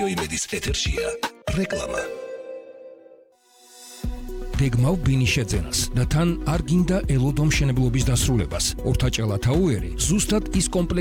იმედის ეთერშია რეკლამა. გეგმავ ბინის შეძენას და თან არ გინდა ელოდო მშენებლობის დასრულებას. ორთაჭალა თაუერი ზუსტად ის კომპლექტი